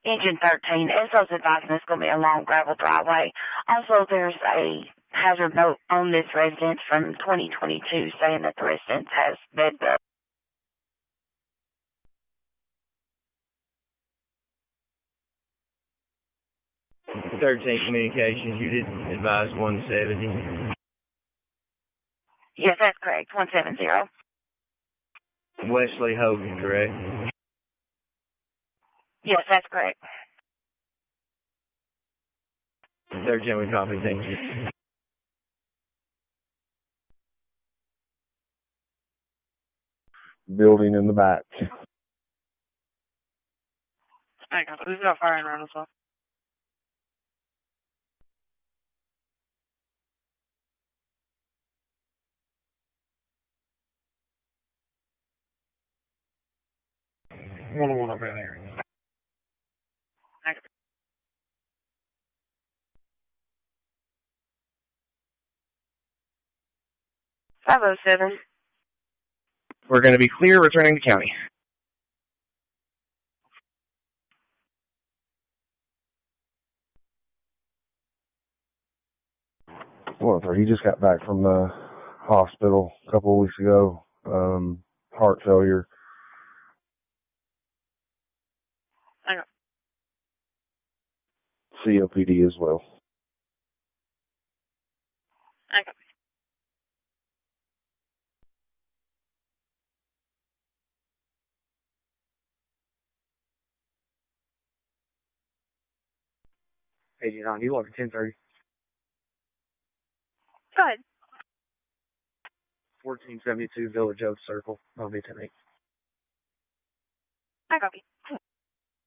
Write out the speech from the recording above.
Engine 13. SO's advising it's going to be a long gravel driveway. Also, there's a hazard note on this residence from 2022 saying that the residence has bed bugs. 13 Communications, you did advise 170. Yes, that's correct. 170. Wesley Hogan, correct? Yes, that's correct. 13, we copy, thank you. Building in the back. I got it. We've got fire around as well. One up in there. 507. We're going to be clear, returning to county. Well, he just got back from the hospital a couple of weeks ago. Heart failure. COPD as well. Hey, John, you log 1030. Go ahead. 1472 Village Oaks Circle. I'll be 10-8. I copy.